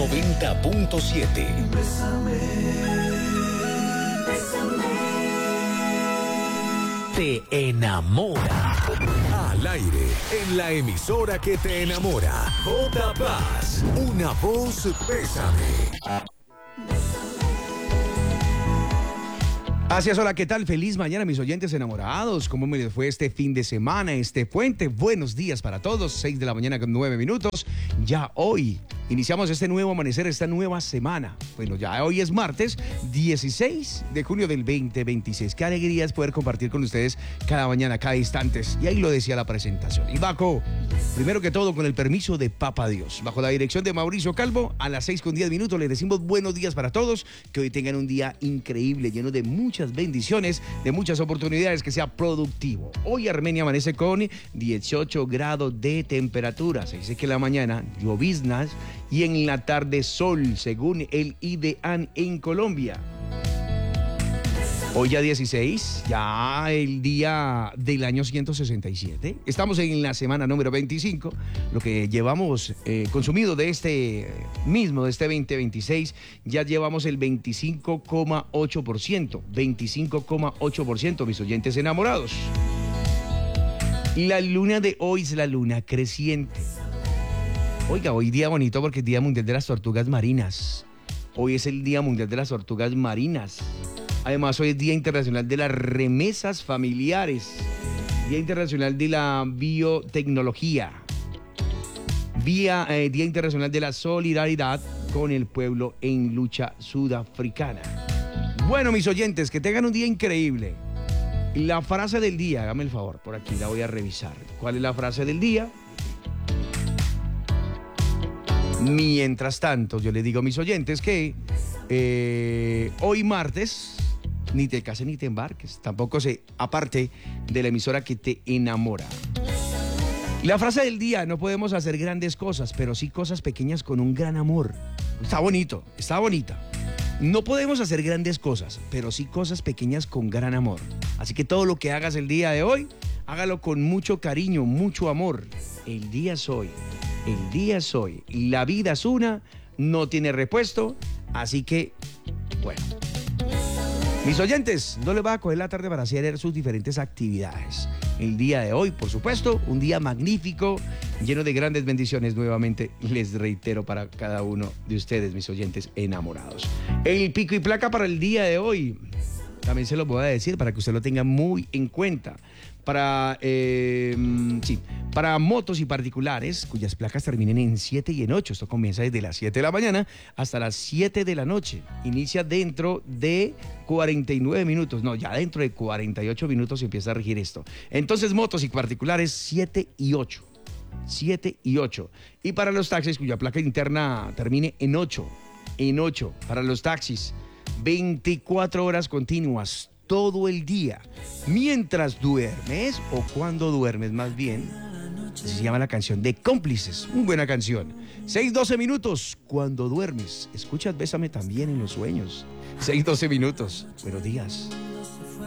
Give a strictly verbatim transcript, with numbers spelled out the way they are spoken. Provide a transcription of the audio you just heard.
noventa punto siete. Bésame, bésame. Te enamora. Al aire, en la emisora que te enamora. J Paz, una voz Bésame. Así es, hola, ¿qué tal? Feliz mañana, mis oyentes enamorados. ¿Cómo me les fue este fin de semana, este puente? Buenos días para todos, seis de la mañana con nueve minutos. Ya hoy iniciamos este nuevo amanecer, esta nueva semana. Bueno, ya hoy es martes dieciséis de junio del veinte veintiséis. Qué alegría es poder compartir con ustedes cada mañana, cada instante. Y ahí lo decía la presentación. Y bajo, primero que todo, con el permiso de Papa Dios, bajo la dirección de Mauricio Calvo, a las seis con diez minutos les decimos buenos días para todos. Que hoy tengan un día increíble, lleno de muchas bendiciones, de muchas oportunidades, que sea productivo. Hoy Armenia amanece con dieciocho grados de temperatura. Se dice que en la mañana lloviznas y en la tarde sol, según el IDEAN en Colombia. Hoy ya dieciséis, ya el día del año ciento sesenta y siete. Estamos en la semana número veinticinco. Lo que llevamos eh, consumido de este mismo, de este veinte veintiséis, ya llevamos el veinticinco coma ocho por ciento. veinticinco coma ocho por ciento, mis oyentes enamorados. Y la luna de hoy es la luna creciente. Oiga, hoy día bonito porque es Día Mundial de las Tortugas Marinas. Hoy es el Día Mundial de las Tortugas Marinas. Además, hoy es Día Internacional de las Remesas Familiares, Día Internacional de la Biotecnología, Día, eh, Día Internacional de la Solidaridad con el pueblo en lucha sudafricana. Bueno, mis oyentes, que tengan un día increíble. La frase del día, hágame el favor, por aquí la voy a revisar. ¿Cuál es la frase del día? Mientras tanto, yo les digo a mis oyentes que eh, hoy martes, ni te cases ni te embarques, tampoco se aparte de la emisora que te enamora. La frase del día: no podemos hacer grandes cosas, pero sí cosas pequeñas con un gran amor. Está bonito, está bonita. No podemos hacer grandes cosas, pero sí cosas pequeñas con gran amor. Así que todo lo que hagas el día de hoy, hágalo con mucho cariño, mucho amor. El día es hoy, el día es hoy. La vida es una, no tiene repuesto, así que, bueno. Mis oyentes, no les va a coger la tarde para hacer sus diferentes actividades. El día de hoy, por supuesto, un día magnífico, lleno de grandes bendiciones. Nuevamente, les reitero para cada uno de ustedes, mis oyentes enamorados. El pico y placa para el día de hoy, también se lo voy a decir para que usted lo tenga muy en cuenta. Para, eh, sí, para motos y particulares cuyas placas terminen en siete y en ocho. Esto comienza desde las siete de la mañana hasta las siete de la noche. Inicia dentro de cuarenta y nueve minutos. No, ya dentro de cuarenta y ocho minutos empieza a regir esto. Entonces, motos y particulares siete y ocho. siete y ocho. Y para los taxis cuya placa interna termine en ocho. En ocho. Para los taxis, veinticuatro horas continuas. Todo el día, mientras duermes o cuando duermes más bien. Se llama la canción de Cómplices, muy buena canción. seis doce minutos, cuando duermes. Escuchas Bésame también en los sueños. seis doce minutos, buenos días.